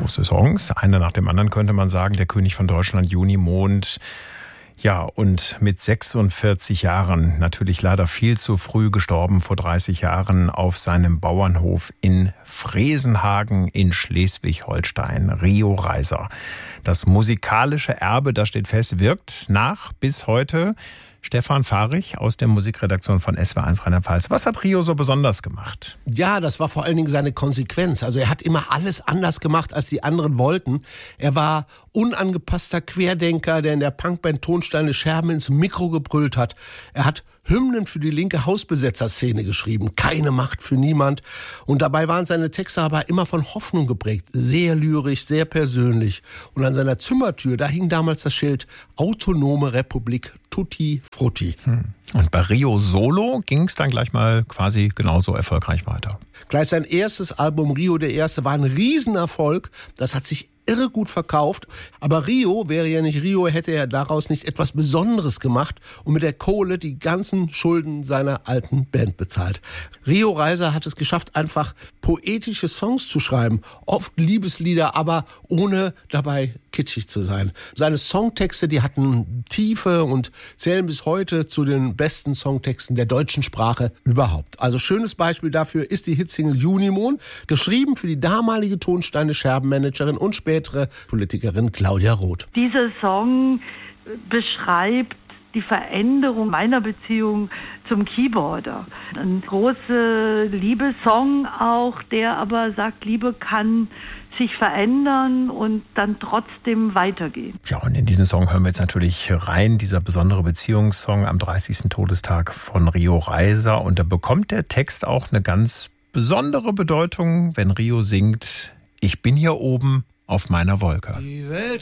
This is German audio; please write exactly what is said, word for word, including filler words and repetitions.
große Songs, einer nach dem anderen könnte man sagen, der König von Deutschland, Junimond. Ja, und mit sechsundvierzig Jahren, natürlich leider viel zu früh gestorben, vor dreißig Jahren auf seinem Bauernhof in Fresenhagen in Schleswig-Holstein, Rio Reiser. Das musikalische Erbe, das steht fest, wirkt nach bis heute. Stefan Fahrig aus der Musikredaktion von S W R eins Rheinland-Pfalz. Was hat Rio so besonders gemacht? Ja, das war vor allen Dingen seine Konsequenz. Also er hat immer alles anders gemacht, als die anderen wollten. Er war unangepasster Querdenker, der in der Punkband Tonsteine Scherben ins Mikro gebrüllt hat. Er hat Hymnen für die linke Hausbesetzerszene geschrieben. Keine Macht für niemand. Und dabei waren seine Texte aber immer von Hoffnung geprägt. Sehr lyrisch, sehr persönlich. Und an seiner Zimmertür, da hing damals das Schild Autonome Republik Tutti Frutti. Hm. Und bei Rio Solo ging es dann gleich mal quasi genauso erfolgreich weiter. Gleich sein erstes Album Rio der Erste war ein Riesenerfolg. Das hat sich irre gut verkauft. Aber Rio wäre ja nicht Rio, hätte er daraus nicht etwas Besonderes gemacht und mit der Kohle die ganzen Schulden seiner alten Band bezahlt. Rio Reiser hat es geschafft, einfach poetische Songs zu schreiben. Oft Liebeslieder, aber ohne dabei kitschig zu sein. Seine Songtexte, die hatten Tiefe und zählen bis heute zu den besten Songtexten der deutschen Sprache überhaupt. Also schönes Beispiel dafür ist die Hitsingle Junimond, geschrieben für die damalige Tonsteine Scherben-Managerin und spätere Politikerin Claudia Roth. Dieser Song beschreibt die Veränderung meiner Beziehung zum Keyboarder. Ein großer Liebessong auch, der aber sagt, Liebe kann sich verändern und dann trotzdem weitergehen. Ja, und in diesen Song hören wir jetzt natürlich rein, dieser besondere Beziehungssong am dreißigsten Todestag von Rio Reiser. Und da bekommt der Text auch eine ganz besondere Bedeutung, wenn Rio singt: Ich bin hier oben auf meiner Wolke. Die Welt